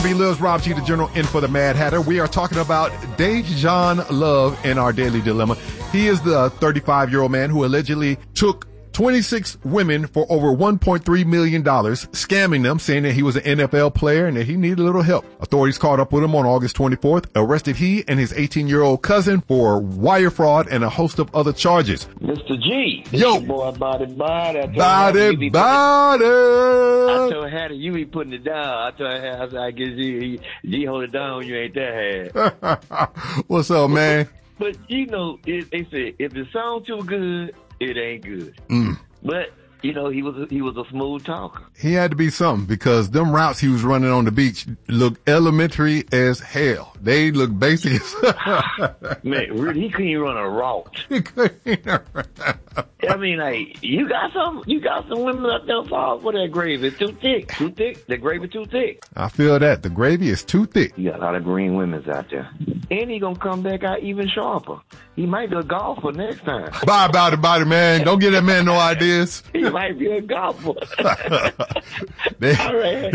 B. Lives, Rob G, the General, in for the Mad Hatter. We are talking about Dejan Love in our Daily Dilemma. He is the 35-year-old man who allegedly took 26 women for over $1.3 million, scamming them, saying that he was an NFL player and that he needed a little help. Authorities caught up with him on August 24th, arrested he and his 18-year-old cousin for wire fraud and a host of other charges. Mr. G. Yo. Boy, body. Body. I told Hattie, you be putting it down. I told Hattie, I guess G hold it down when you ain't that hard. What's up, man? But, you know, they say, if it sounds too good, it ain't good. But, you know, he was a smooth talker. He had to be something because them routes he was running on the beach looked elementary as hell. They look basic as Man, really, he couldn't even run a route. I mean, like, you got some women up there for that gravy. It's too thick. The gravy too thick. I feel that. The gravy is too thick. You got a lot of green women's out there. And he gonna come back out even sharper. He might be a golfer next time. Bye about it, man. Don't give that man no ideas. He might be a golfer. All right.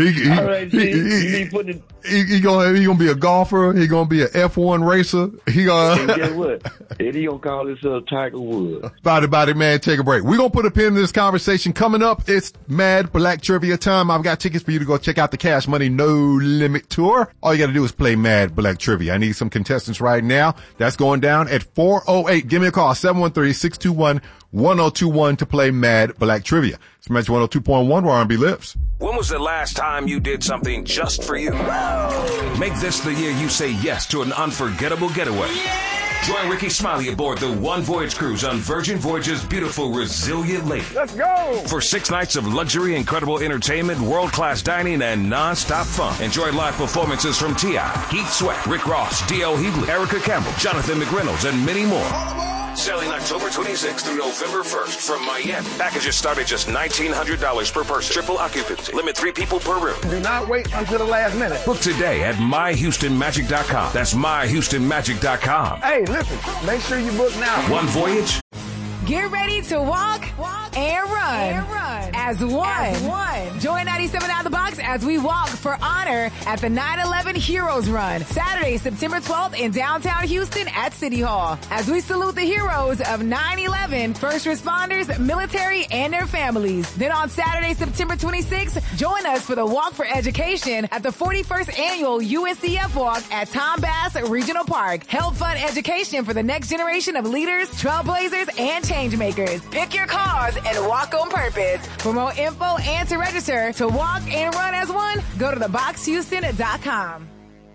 He gonna be a golfer. He gonna be an F1 racer. And guess what? And he gonna call himself Tiger Woods. Body, man. Take a break. We're gonna put a pin in this conversation. Coming up, it's Mad Black Trivia time. I've got tickets for you to go check out the Cash Money No Limit Tour. All you gotta do is play Mad Black Trivia. I need some contestants right now. That's going down at 408. Give me a call, 713-621-1021 to play Mad Black Trivia. It's Metro 102.1 where R&B lives. When was the last time you did something just for you? Make this the year you say yes to an unforgettable getaway. Join Ricky Smiley aboard the One Voyage cruise on Virgin Voyage's beautiful Resilient Lake. Let's go! For 6 nights of luxury, incredible entertainment, world-class dining, and non-stop fun. Enjoy live performances from T.I., Heath Sweat, Rick Ross, D.L. Hughley, Erica Campbell, Jonathan McReynolds, and many more. Sailing October 26th through November 1st from Miami. Packages start at just $1,900 per person. Triple occupancy. Limit 3 people per room. Do not wait until the last minute. Book today at myhoustonmagic.com. That's myhoustonmagic.com. Hey, listen, make sure you book now. One Voyage. Get ready to walk and run as one. Join 97 Out of the Box as we walk for honor at the 9/11 Heroes Run, Saturday, September 12th in downtown Houston at City Hall. As we salute the heroes of 9/11, first responders, military, and their families. Then on Saturday, September 26th, join us for the Walk for Education at the 41st Annual UNCF Walk at Tom Bass Regional Park. Help fund education for the next generation of leaders, trailblazers, and change makers. Pick your cause and walk on purpose. For more info and to register to walk and run as one, go to theboxhouston.com.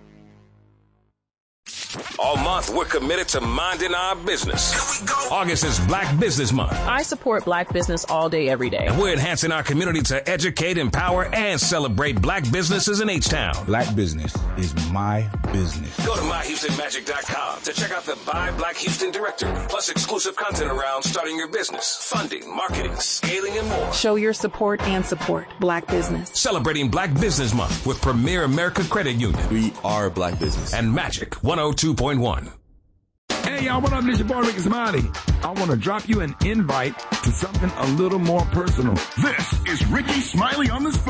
All month, we're committed to minding our business. Here we go. August is Black Business Month. I support Black business all day, every day. And we're enhancing our community to educate, empower, and celebrate Black businesses in H-Town. Black business is my business. Go to myhoustonmagic.com to check out the Buy Black Houston directory, plus exclusive content around starting your business, funding, marketing, scaling, and more. Show your support and support Black business. Celebrating Black Business Month with Premier America Credit Union. We are Black business. And Magic 102.1. Hey, y'all, what up? This your boy, Ricky Smiley. I want to drop you an invite to something a little more personal. This is Ricky Smiley on the spot.